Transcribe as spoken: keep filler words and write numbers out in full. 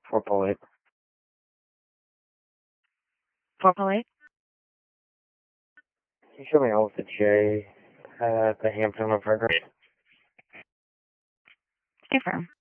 four point eight. four point eight? Can you show me all of the J at the Hampton of Frederick? Confirm.